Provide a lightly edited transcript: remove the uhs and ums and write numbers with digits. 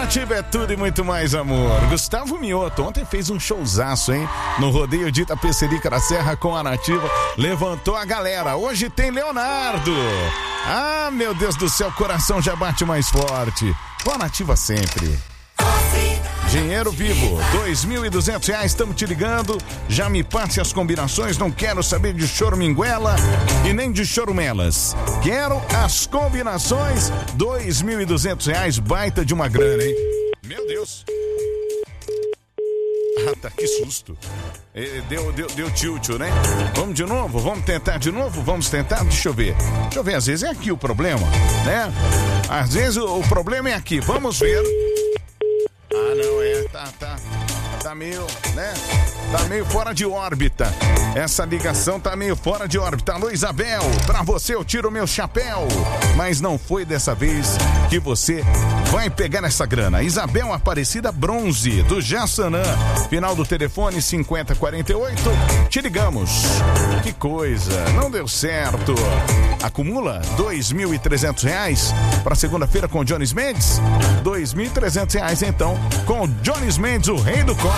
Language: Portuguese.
Nativa é tudo e muito mais amor. Gustavo Mioto ontem fez um showzaço, hein? No rodeio de Itapecerica da Serra com a Nativa. Levantou a galera. Hoje tem Leonardo. Ah, meu Deus do céu, o coração já bate mais forte. Com a Nativa sempre. Dinheiro Vivo, R$2.200, estamos te ligando. Já me passe as combinações, não quero saber de choruminguela e nem de chorumelas. Quero as combinações, R$2.200, baita de uma grana, hein? Meu Deus. Ah, tá, que susto. Deu tilt, né? Vamos de novo? Vamos tentar de novo? Vamos tentar? Deixa eu ver, às vezes é aqui o problema, né? Às vezes o problema é aqui, vamos ver. Ah, não, tá meio, né? Tá meio fora de órbita. Essa ligação tá meio fora de órbita. Alô, Isabel, pra você eu tiro meu chapéu. Mas não foi dessa vez que você vai pegar essa grana. Isabel Aparecida Bronze, do Jaçanã. Final do telefone 5048. Te ligamos. Que coisa, não deu certo. Acumula R$2.300 para segunda-feira com Jones Mendes. R$2.300 então com Jones Mendes, o rei do copo.